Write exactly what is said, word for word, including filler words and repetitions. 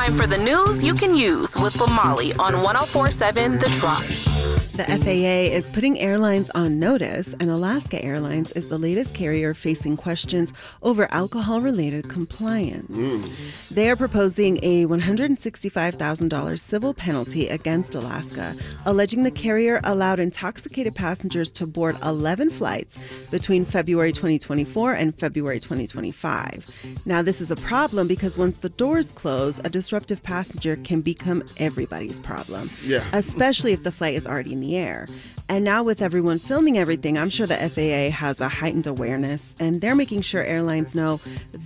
time for the news you can use with Lamali on one oh four point seven The Trop. The F A A is putting airlines on notice, and Alaska Airlines is the latest carrier facing questions over alcohol-related compliance. Mm. They are proposing a one hundred sixty-five thousand dollars civil penalty against Alaska, alleging the carrier allowed intoxicated passengers to board eleven flights between February twenty twenty-four and February twenty twenty-five. Now, this is a problem because once the doors close, a disruptive passenger can become everybody's problem, yeah. especially if the flight is already in the air. And now with everyone filming everything, I'm sure the F A A has a heightened awareness, and they're making sure airlines know